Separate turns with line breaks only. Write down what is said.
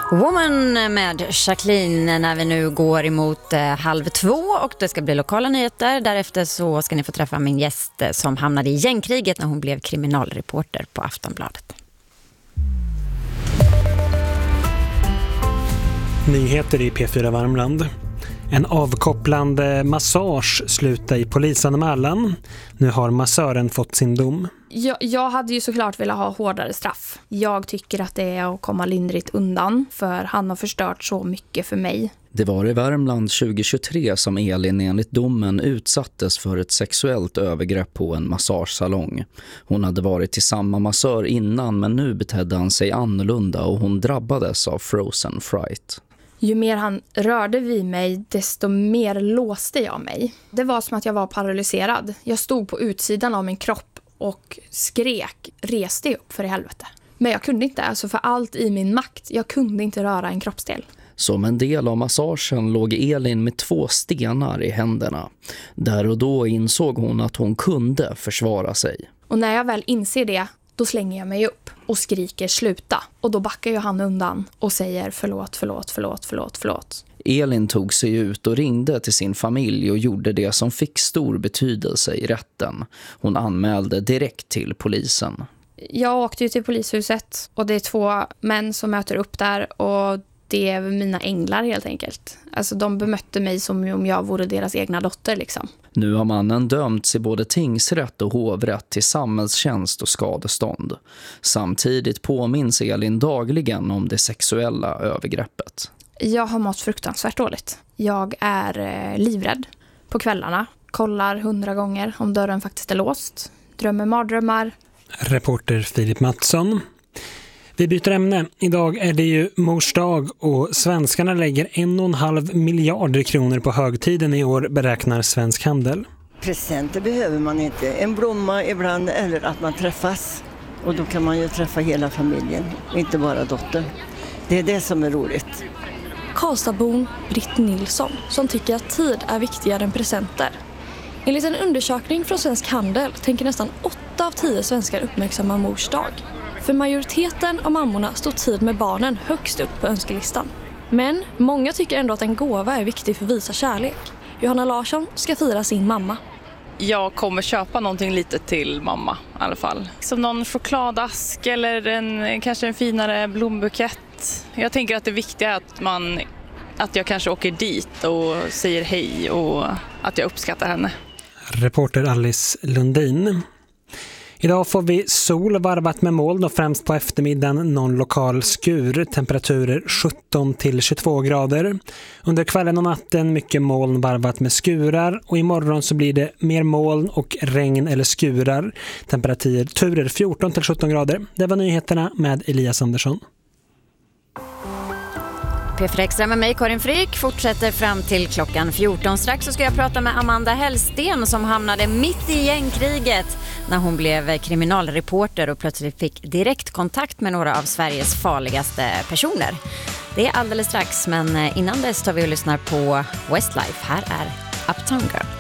Woman med Jacqueline när vi nu går emot 1:30 och det ska bli lokala nyheter. Därefter så ska ni få träffa min gäst som hamnade i gängkriget när hon blev kriminalreporter på Aftonbladet.
Nyheter i P4 Värmland. En avkopplande massage slutade i polisanmälan. Nu har massören fått sin dom.
Jag hade ju såklart velat ha hårdare straff. Jag tycker att det är att komma lindrigt undan, för han har förstört så mycket för mig.
Det var i Värmland 2023 som Elin enligt domen utsattes för ett sexuellt övergrepp på en massagesalong. Hon hade varit till samma massör innan, men nu betedde han sig annorlunda och hon drabbades av frozen fright.
Ju mer han rörde vid mig, desto mer låste jag mig. Det var som att jag var paralyserad. Jag stod på utsidan av min kropp och skrek, reste upp för i helvete. Men jag kunde inte, alltså för allt i min makt. Jag kunde inte röra en kroppsdel.
Som en del av massagen låg Elin med 2 stenar i händerna. Där och då insåg hon att hon kunde försvara sig.
Och när jag väl inser det, då slänger jag mig upp och skriker sluta. Och då backar ju han undan och säger förlåt.
Elin tog sig ut och ringde till sin familj och gjorde det som fick stor betydelse i rätten. Hon anmälde direkt till polisen.
Jag åkte ju till polishuset och det är 2 män som möter upp där och det är mina änglar helt enkelt. Alltså de bemötte mig som om jag vore deras egna dotter liksom.
Nu har mannen dömts i både tingsrätt och hovrätt till samhällstjänst och skadestånd. Samtidigt påminns Elin dagligen om det sexuella övergreppet.
Jag har mått fruktansvärt dåligt. Jag är livrädd på kvällarna. Kollar 100 gånger om dörren faktiskt är låst. Drömmer mardrömmar.
Reporter Filip Mattsson. Vi byter ämne. Idag är det ju mors dag och svenskarna lägger 1,5 miljarder kronor på högtiden i år, beräknar Svensk Handel.
Presenter behöver man inte. En blomma ibland eller att man träffas. Och då kan man ju träffa hela familjen, inte bara dottern. Det är det som är roligt.
Karlstadbon Britt Nilsson som tycker att tid är viktigare än presenter. Enligt en undersökning från Svensk Handel tänker nästan 8 av 10 svenskar uppmärksamma mors dag. För majoriteten av mammorna står tid med barnen högst upp på önskelistan. Men många tycker ändå att en gåva är viktig för att visa kärlek. Johanna Larsson ska fira sin mamma.
Jag kommer köpa någonting lite till mamma i alla fall. Som någon chokladask eller kanske en finare blombukett. Jag tänker att det viktiga är att jag kanske åker dit och säger hej och att jag uppskattar henne. Reporter
Alice Lundin. Idag får vi sol varvat med moln och främst på eftermiddagen någon lokal skur. Temperaturer 17-22 grader. Under kvällen och natten mycket moln varvat med skurar. Och imorgon så blir det mer moln och regn eller skurar. Temperaturer 14-17 grader. Det var nyheterna med Elias Andersson.
P4 Extra med mig, Karin Frick, fortsätter fram till klockan 14. Strax så ska jag prata med Amanda Hellsten som hamnade mitt i gängkriget när hon blev kriminalreporter och plötsligt fick direktkontakt med några av Sveriges farligaste personer. Det är alldeles strax, men innan dess tar vi och lyssnar på Westlife. Här är Uptown Girl.